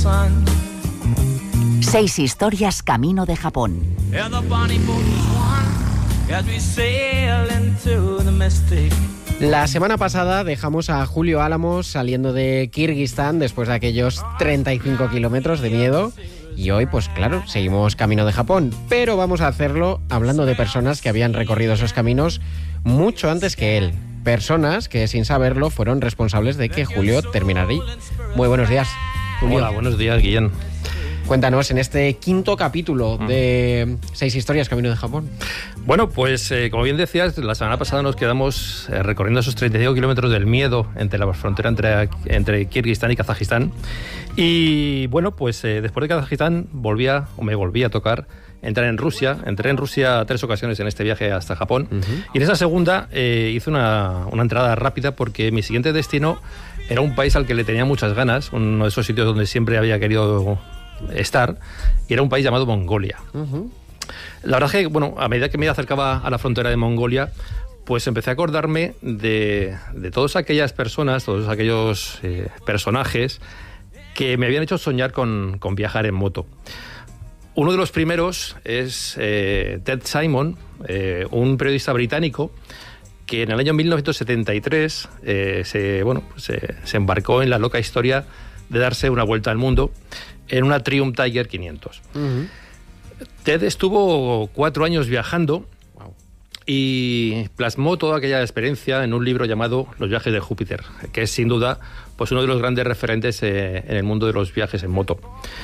6 historias camino de Japón. La semana pasada dejamos a Julio Álamos saliendo de Kirguistán después de aquellos 35 kilómetros de miedo. Y hoy, pues claro, seguimos camino de Japón. Pero vamos a hacerlo hablando de personas que habían recorrido esos caminos mucho antes que él. Personas que, sin saberlo, fueron responsables de que Julio terminara ahí. Muy buenos días, Julio. Hola, buenos días, Guillén. Cuéntanos, en este 5º capítulo de 6 historias camino de Japón. Bueno, pues como bien decías, la semana pasada nos quedamos recorriendo esos 35 kilómetros del miedo entre la frontera entre Kirguistán y Kazajistán. Y bueno, pues después de Kazajistán me volví a tocar entrar en Rusia. Entré en Rusia 3 ocasiones en este viaje hasta Japón. Y en esa segunda hice una entrada rápida porque mi siguiente destino era un país al que le tenía muchas ganas, uno de esos sitios donde siempre había querido estar, y era un país llamado Mongolia. La verdad es que, bueno, a medida que me acercaba a la frontera de Mongolia, pues empecé a acordarme de todas aquellas personas, todos aquellos personajes que me habían hecho soñar con viajar en moto. Uno de los primeros es Ted Simon, un periodista británico que en el año 1973 se embarcó en la loca historia de darse una vuelta al mundo en una Triumph Tiger 500. Ted estuvo 4 años viajando y plasmó toda aquella experiencia en un libro llamado Los viajes de Júpiter, que es sin duda pues uno de los grandes referentes en el mundo de los viajes en moto.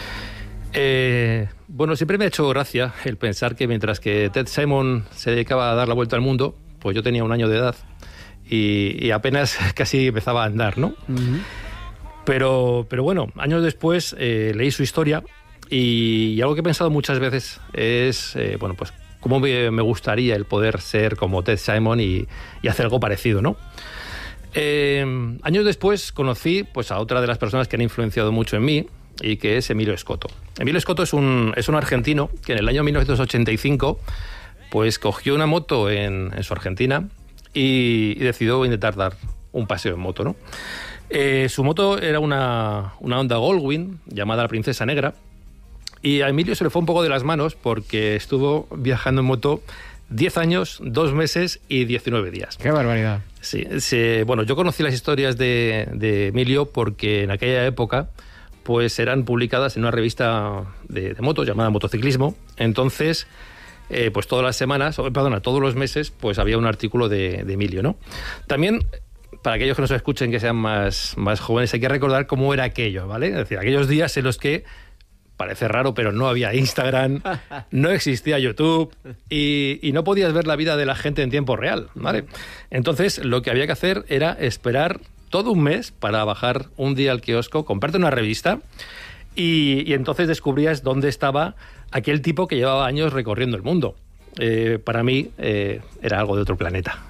Bueno, siempre me ha hecho gracia el pensar que mientras que Ted Simon se dedicaba a dar la vuelta al mundo, pues yo tenía 1 año de edad y apenas casi empezaba a andar, ¿no? Pero bueno, años después leí su historia y algo que he pensado muchas veces es, pues cómo me gustaría el poder ser como Ted Simon y hacer algo parecido, ¿no? Años después conocí pues a otra de las personas que han influenciado mucho en mí y que es Emilio Escoto. Emilio Escoto es un argentino que en el año 1985 pues cogió una moto en su Argentina y decidió intentar dar un paseo en moto, ¿no? Su moto era una Honda Goldwing llamada la Princesa Negra, y a Emilio se le fue un poco de las manos porque estuvo viajando en moto 10 años, 2 meses y 19 días. ¡Qué barbaridad! Sí, bueno, yo conocí las historias de Emilio porque en aquella época pues eran publicadas en una revista de motos llamada Motociclismo. Entonces, pues todas los meses pues había un artículo de Emilio, ¿no? También, para aquellos que nos escuchen que sean más jóvenes, hay que recordar cómo era aquello, ¿vale? Es decir, aquellos días en los que, parece raro, pero no había Instagram, no existía YouTube y no podías ver la vida de la gente en tiempo real, ¿vale? Entonces, lo que había que hacer era esperar todo un mes para bajar un día al kiosco, comprarte una revista y entonces descubrías dónde estaba aquel tipo que llevaba años recorriendo el mundo. Para mí era algo de otro planeta.